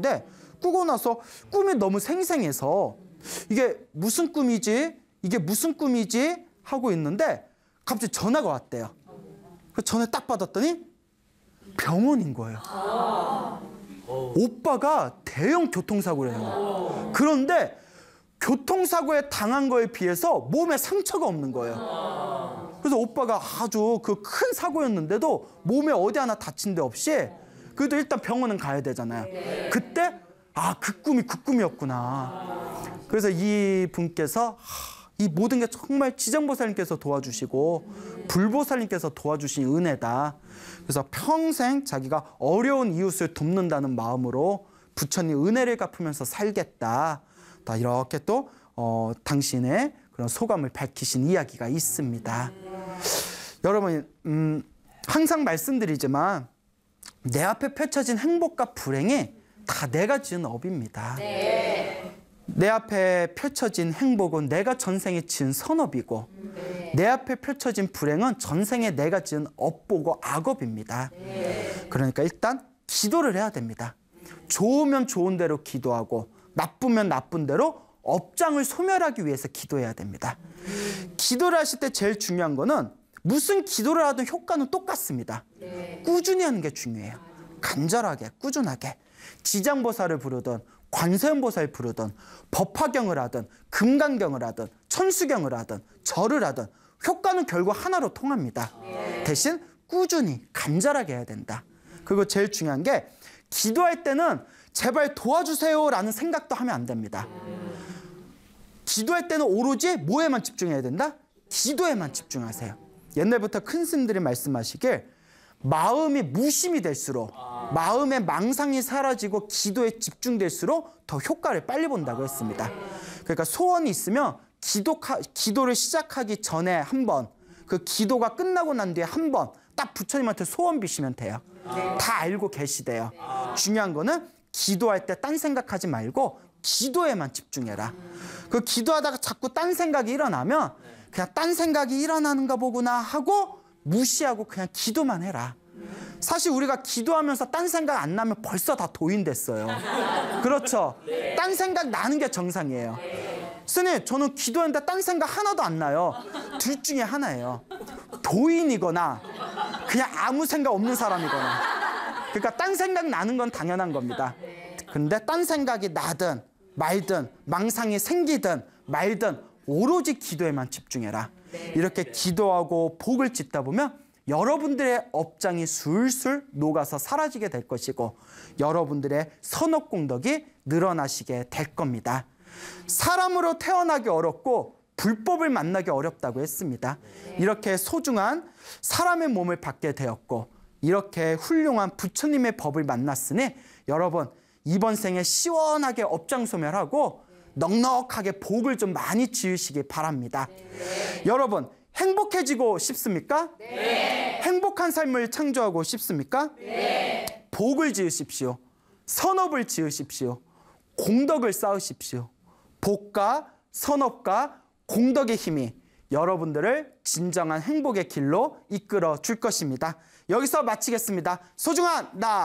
꿨는데 꾸고 나서 꿈이 너무 생생해서 이게 무슨 꿈이지? 이게 무슨 꿈이지? 하고 있는데 갑자기 전화가 왔대요. 그 전화 딱 받았더니 병원인 거예요. 오빠가 대형 교통사고를 해요. 그런데 교통사고에 당한 거에 비해서 몸에 상처가 없는 거예요. 그래서 오빠가 아주 그 큰 사고였는데도 몸에 어디 하나 다친 데 없이 그래도 일단 병원은 가야 되잖아요. 그때 그 꿈이 그 꿈이었구나. 그래서 이 분께서 이 모든 게 정말 지정보살님께서 도와주시고 불보살님께서 도와주신 은혜다. 그래서 평생 자기가 어려운 이웃을 돕는다는 마음으로 부처님 은혜를 갚으면서 살겠다. 이렇게 또 당신의 그런 소감을 밝히신 이야기가 있습니다. 여러분, 항상 말씀드리지만 내 앞에 펼쳐진 행복과 불행이 다 내가 지은 업입니다. 내 앞에 펼쳐진 행복은 내가 전생에 지은 선업이고 내 앞에 펼쳐진 불행은 전생에 내가 지은 업보고 악업입니다. 그러니까 일단 기도를 해야 됩니다. 좋으면 좋은 대로 기도하고 나쁘면 나쁜 대로 업장을 소멸하기 위해서 기도해야 됩니다. 기도를 하실 때 제일 중요한 거는 무슨 기도를 하든 효과는 똑같습니다. 꾸준히 하는 게 중요해요. 간절하게, 꾸준하게. 지장보살을 부르든 관세음보살 부르든 법화경을 하든 금강경을 하든 천수경을 하든 절을 하든 효과는 결국 하나로 통합니다. 대신 꾸준히 간절하게 해야 된다. 그리고 제일 중요한 게 기도할 때는 제발 도와주세요라는 생각도 하면 안 됩니다. 기도할 때는 오로지 뭐에만 집중해야 된다? 기도에만 집중하세요. 옛날부터 큰 스님들이 말씀하시길 마음이 무심이 될수록 마음의 망상이 사라지고 기도에 집중될수록 더 효과를 빨리 본다고 했습니다. 그러니까 소원이 있으면 기도를 시작하기 전에 한 번, 그 기도가 끝나고 난 뒤에 한 번 딱 부처님한테 소원 비시면 돼요. 다 알고 계시대요. 중요한 거는 기도할 때 딴 생각하지 말고 기도에만 집중해라. 그 기도하다가 자꾸 딴 생각이 일어나면 그냥 딴 생각이 일어나는가 보구나 하고 무시하고 그냥 기도만 해라. 사실 우리가 기도하면서 딴 생각 안 나면 벌써 다 도인됐어요. 그렇죠? 딴 생각 나는 게 정상이에요. 스님, 저는 기도했는데 딴 생각 하나도 안 나요. 둘 중에 하나예요. 도인이거나 그냥 아무 생각 없는 사람이거나. 그러니까 딴 생각 나는 건 당연한 겁니다. 근데 딴 생각이 나든 말든 망상이 생기든 말든 오로지 기도에만 집중해라. 이렇게 기도하고 복을 짓다 보면 여러분들의 업장이 술술 녹아서 사라지게 될 것이고 여러분들의 선업공덕이 늘어나시게 될 겁니다. 사람으로 태어나기 어렵고 불법을 만나기 어렵다고 했습니다. 이렇게 소중한 사람의 몸을 받게 되었고 이렇게 훌륭한 부처님의 법을 만났으니 여러분 이번 생에 시원하게 업장 소멸하고 넉넉하게 복을 좀 많이 지으시기 바랍니다. 여러분 행복해지고 싶습니까? 네. 행복한 삶을 창조하고 싶습니까? 네. 복을 지으십시오. 선업을 지으십시오. 공덕을 쌓으십시오. 복과 선업과 공덕의 힘이 여러분들을 진정한 행복의 길로 이끌어 줄 것입니다. 여기서 마치겠습니다. 소중한 나